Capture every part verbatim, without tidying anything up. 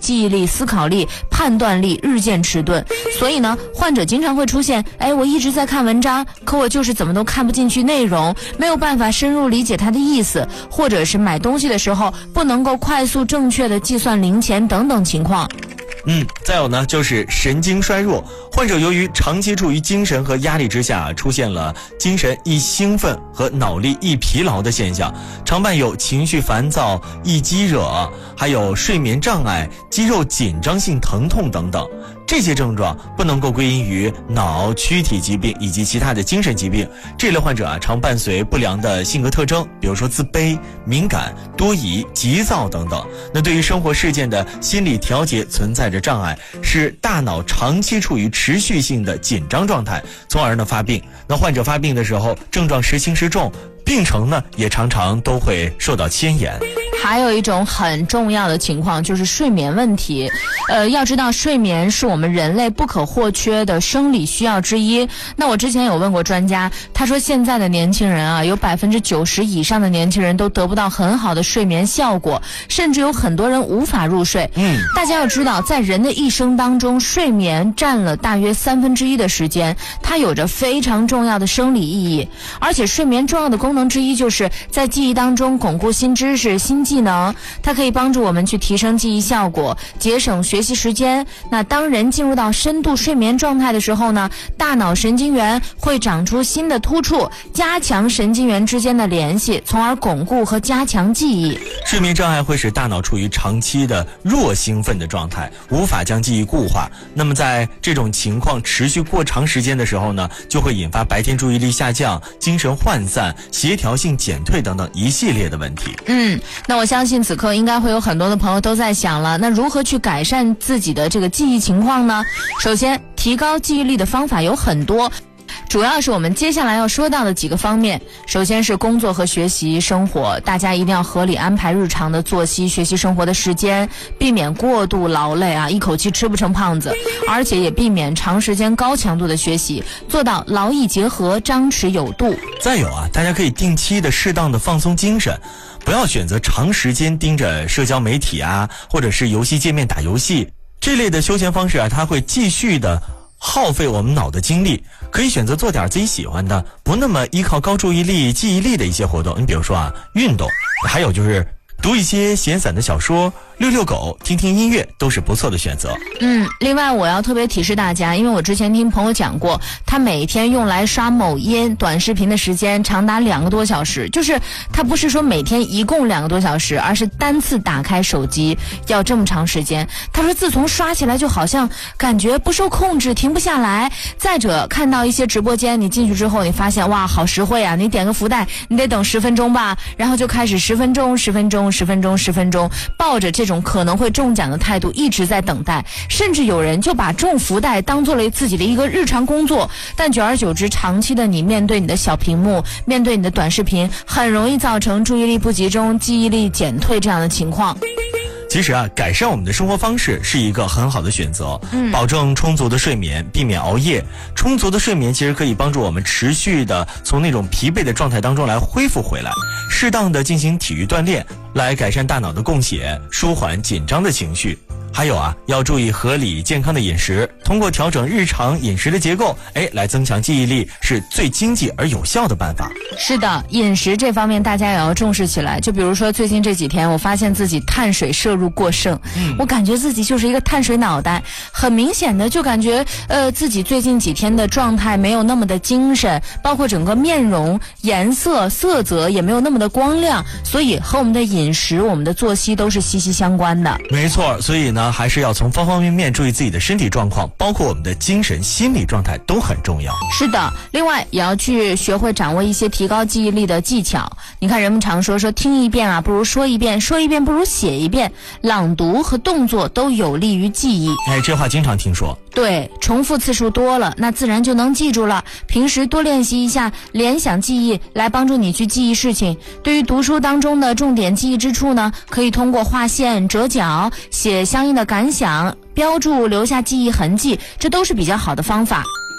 记忆力、思考力、判断力日渐迟钝。所以呢，患者经常会出现，哎，我一直在看文章，可我就是怎么都看不进去内容，没有办法深入理解它的意思，或者是买东西的时候不能够快速正确的计算零钱等等情况。 嗯，再有呢，就是神经衰弱。患者由于长期处于精神和压力之下，出现了精神易兴奋和脑力易疲劳的现象，常伴有情绪烦躁、易激惹，还有睡眠障碍、肌肉紧张性疼痛等等。这些症状不能够归因于脑躯体疾病以及其他的精神疾病。这类患者啊，常伴随不良的性格特征，比如说自卑、敏感、多疑、急躁等等。那对于生活事件的心理调节存在着障碍，使大脑长期处于持续性的紧张状态，从而呢发病。那患者发病的时候，症状时轻时重，病程呢也常常都会受到牵延。 还有一种很重要的情况就是睡眠问题。呃，要知道睡眠是我们人类不可或缺的生理需要之一。那我之前有问过专家，他说现在的年轻人啊，有百分之九十以上的年轻人都得不到很好的睡眠效果，甚至有很多人无法入睡。嗯，大家要知道，在人的一生当中，睡眠占了大约三分之一的时间，它有着非常重要的生理意义。而且睡眠重要的功能之一就是在记忆当中巩固新知识、新技能，它可以帮助我们去提升记忆效果，节省学习时间。那当人进入到深度睡眠状态的时候呢，大脑神经元会长出新的突触，加强神经元之间的联系，从而巩固和加强记忆。 睡眠障碍会使大脑处于长期的弱兴奋的状态，无法将记忆固化。那么在这种情况持续过长时间的时候呢，就会引发白天注意力下降、精神涣散、协调性减退等等一系列的问题。 嗯，那我相信此刻应该会有很多的朋友都在想了，那如何去改善自己的这个记忆情况呢？首先，提高记忆力的方法有很多，主要是我们接下来要说到的几个方面。首先是工作和学习生活，大家一定要合理安排日常的作息、学习生活的时间，避免过度劳累啊，一口气吃不成胖子，而且也避免长时间高强度的学习，做到劳逸结合、张弛有度。 再有啊，大家可以定期的适当的放松精神，不要选择长时间盯着社交媒体啊，或者是游戏界面打游戏这类的休闲方式啊，它会继续的耗费我们脑的精力。可以选择做点自己喜欢的，不那么依靠高注意力、记忆力的一些活动。你比如说啊，运动，还有就是读一些闲散的小说，遛遛狗，听听音乐，都是不错的选择。 嗯，另外我要特别提示大家，因为我之前听朋友讲过，他每天用来刷某音短视频的时间长达两个多小时，就是他不是说每天一共两个多小时，而是单次打开手机要这么长时间。他说自从刷起来就好像感觉不受控制，停不下来。再者，看到一些直播间，你进去之后你发现哇好实惠啊，你点个福袋你得等十分钟吧，然后就开始十分钟十分钟十分钟十分钟，抱着这种可能会中奖的态度一直在等待，甚至有人就把中福袋当做了自己的一个日常工作。但久而久之，长期的你面对你的小屏幕，面对你的短视频，很容易造成注意力不集中、记忆力减退这样的情况。 其实啊，改善我们的生活方式是一个很好的选择。嗯，保证充足的睡眠，避免熬夜。充足的睡眠其实可以帮助我们持续的从那种疲惫的状态当中来恢复回来。适当的进行体育锻炼，来改善大脑的供血，舒缓紧张的情绪。还有啊，要注意合理健康的饮食，通过调整日常饮食的结构，哎，来增强记忆力，是最经济而有效的办法。 是的，饮食这方面大家也要重视起来。就比如说最近这几天，我发现自己碳水摄入过剩，嗯、我感觉自己就是一个碳水脑袋，很明显的就感觉呃自己最近几天的状态没有那么的精神，包括整个面容、颜色、色泽也没有那么的光亮，所以和我们的饮食、我们的作息都是息息相关的。 没错，所以呢，还是要从方方面面注意自己的身体状况，包括我们的精神、心理状态都很重要。 是的，另外也要去学会掌握一些提高记忆力的技巧。你看人们常说说听一遍啊不如说一遍，说一遍不如写一遍，朗读和动作都有利于记忆。 哎，这话经常听说。 对，重复次数多了，那自然就能记住了。平时多练习一下联想记忆，来帮助你去记忆事情。对于读书当中的重点记忆之处呢，可以通过画线、折角、写相应的感想、标注、留下记忆痕迹，这都是比较好的方法。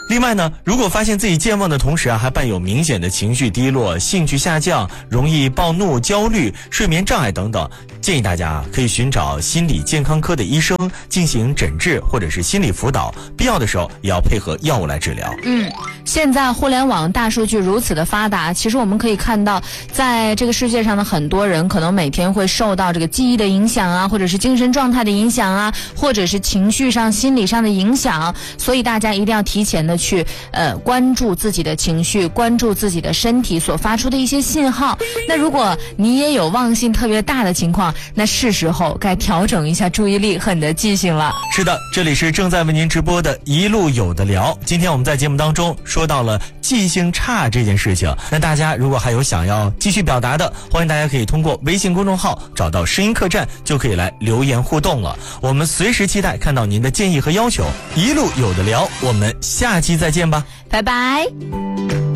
另外呢，如果发现自己健忘的同时啊，还伴有明显的情绪低落、兴趣下降、容易暴怒、焦虑、睡眠障碍等等，建议大家可以寻找心理健康科的医生进行诊治或者是心理辅导，必要的时候也要配合药物来治疗。 嗯，现在互联网大数据如此的发达，其实我们可以看到，在这个世界上的很多人可能每天会受到这个记忆的影响啊，或者是精神状态的影响啊，或者是情绪上、心理上的影响，所以大家一定要提前的去呃关注自己的情绪，关注自己的身体所发出的一些信号。那如果你也有忘性特别大的情况，那是时候该调整一下注意力和你的记性了。 是的，这里是正在为您直播的一路有的聊。今天我们在节目当中说到了记性差这件事情，那大家如果还有想要继续表达的，欢迎大家可以通过微信公众号找到声音客栈，就可以来留言互动了。我们随时期待看到您的建议和要求。一路有的聊，我们下期再见吧， 拜拜。